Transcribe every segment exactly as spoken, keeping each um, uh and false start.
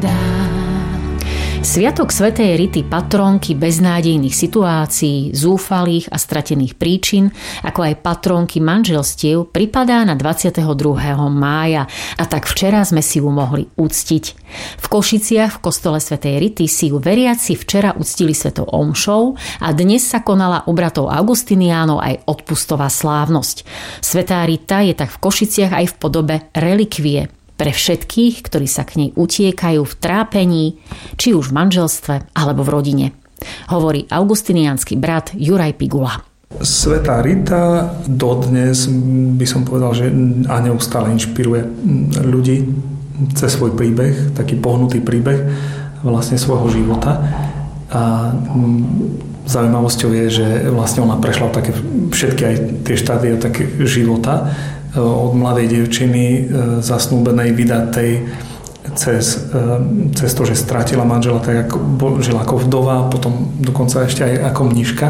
dá. Sviatok svätej Rity, patrónky beznádejných situácií, zúfalých a stratených príčin, ako aj patrónky manželstiev, pripadá na dvadsiateho druhého mája a tak včera sme si ju mohli uctiť. V Košiciach v kostole svätej Rity si ju veriaci včera uctili svetou omšou a dnes sa konala u bratov Augustiniánov aj odpustová slávnosť. Svätá Rita je tak v Košiciach aj v podobe relikvie pre všetkých, ktorí sa k nej utiekajú v trápení, či už v manželstve alebo v rodine. Hovorí augustiniánsky brat Juraj Pigula. Svätá Rita dodnes by som povedal, že a neustále inšpiruje ľudí cez svoj príbeh, taký pohnutý príbeh vlastne svojho života. A zaujímavosťou je, že vlastne ona prešla také všetky aj tie štádia také života, od mladej dievčiny zasnúbenej, vydatej, cez, cez to, že stratila manžela, tak ako žila ako vdova, potom dokonca ešte aj ako mníška.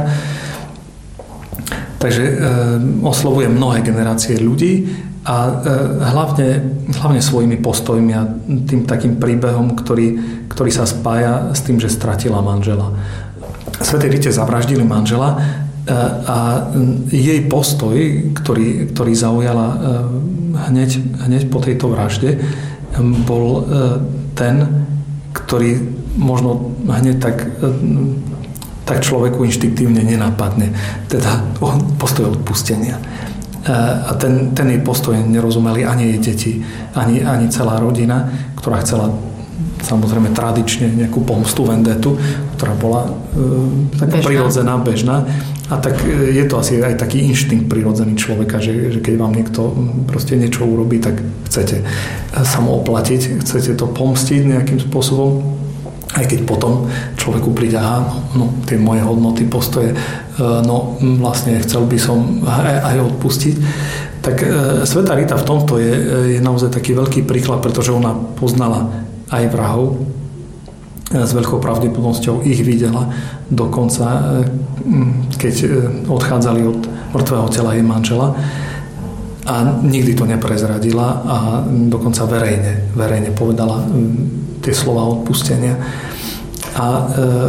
Takže e, oslovuje mnohé generácie ľudí a e, hlavne, hlavne svojimi postojmi a tým takým príbehom, ktorý, ktorý sa spája s tým, že stratila manžela. Svätej Rite zavraždili manžela a jej postoj, ktorý, ktorý zaujala hneď, hneď po tejto vražde, bol ten, ktorý možno hneď tak, tak človeku inštiktívne nenapadne. Teda postoj odpustenia. A ten, ten jej postoj nerozumeli ani jej deti, ani, ani celá rodina, ktorá chcela samozrejme tradične nejakú pomstu, vendetu, ktorá bola e, taká prirodzená, bežná. A tak je to asi aj taký inštinkt prirodzený človeka, že, že keď vám niekto proste niečo urobí, tak chcete sa mu oplatiť, chcete to pomstiť nejakým spôsobom. Aj keď potom človeku príde, aha, no tie moje hodnoty, postoje, no vlastne chcel by som aj, aj odpustiť. Tak e, svätá Rita v tomto je, je naozaj taký veľký príklad, pretože ona poznala aj vrahov, s veľkou pravdepodobnosťou ich videla, dokonca keď odchádzali od mŕtvého tela jej manžela, a nikdy to neprezradila a dokonca verejne, verejne povedala tie slová odpustenia. A e,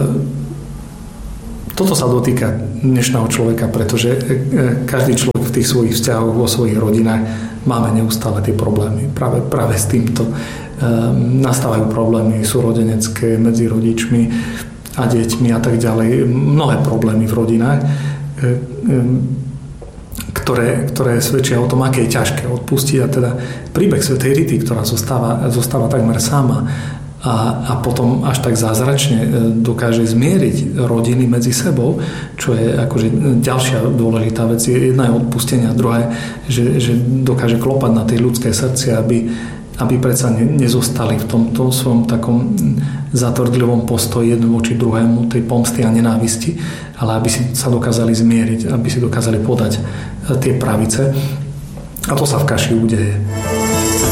toto sa dotýka dnešného človeka, pretože každý človek v tých svojich vzťahoch, vo svojich rodinách máme neustále tie problémy. Práve, práve s týmto nastávajú problémy súrodenecké medzi rodičmi a deťmi a tak ďalej. Mnohé problémy v rodinách, ktoré, ktoré svedčia o tom, aké je ťažké odpustiť. A teda príbeh svätej Rity, ktorá zostáva, zostáva takmer sama a, a potom až tak zázračne dokáže zmieriť rodiny medzi sebou, čo je akože ďalšia dôležitá vec. Jedna je odpustenie a druhá je, že, že dokáže klopať na tie ľudské srdcia, aby aby predsa nezostali v tomto svojom takom zatvrdlivom postoji jedno voči druhému, tej pomsty a nenávisti, ale aby si sa dokázali zmieriť, aby si dokázali podať tie pravice. A to sa v Kaši udeje.